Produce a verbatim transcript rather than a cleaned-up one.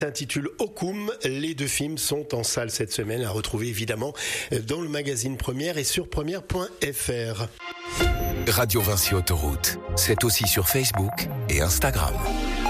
S'intitule Okoum. Les deux films sont en salle cette semaine, à retrouver évidemment dans le magazine Première et sur première point f r. Radio Vinci Autoroute, c'est aussi sur Facebook et Instagram.